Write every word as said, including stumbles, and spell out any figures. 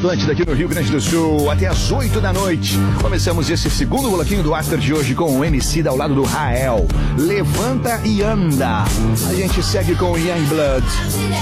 Atlântida, aqui no Rio Grande do Sul, até às oito da noite. Começamos esse segundo bloquinho do After de hoje com o Emicida ao lado do Rael. Levanta e anda. A gente segue com o Youngblood.